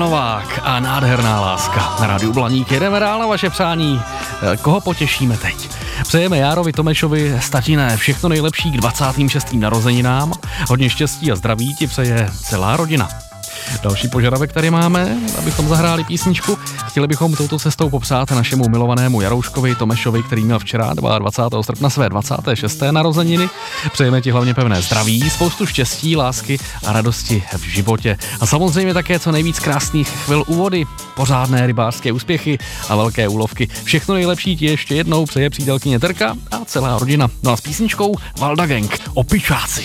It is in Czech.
Novák a Nádherná láska. Na rádiu Blaník jedeme dál na vaše přání. Koho potěšíme teď? Přejeme Járovi Tomešovi z Tatíné všechno nejlepší k 26. narozeninám. Hodně štěstí a zdraví ti přeje celá rodina. Další požadavek tady máme, abychom zahráli písničku. Chtěli bychom touto cestou popřát našemu milovanému Jarouškovi Tomešovi, který měl včera 22. srpna své 26. narozeniny. Přejeme ti hlavně pevné zdraví, spoustu štěstí, lásky a radosti v životě. A samozřejmě také co nejvíc krásných chvil u vody, pořádné rybářské úspěchy a velké úlovky. Všechno nejlepší ti ještě jednou přeje přítelkyně Terka a celá rodina. No a s písničkou Valda Gang, Opičáci.